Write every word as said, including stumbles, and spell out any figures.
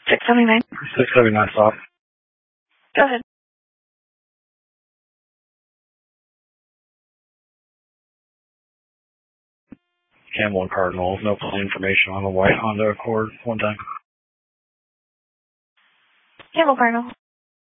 six seventy-nine. six seventy-nine stop. Go ahead. Campbell and Cardinal. No plane information on the white Honda Accord. One time. Campbell Cardinal.